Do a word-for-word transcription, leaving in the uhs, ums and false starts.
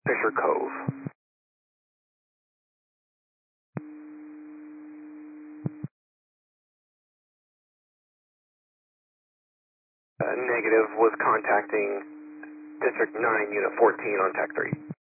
Fisher Cove. Uh, negative, was contacting District nine, Unit fourteen on Tech three.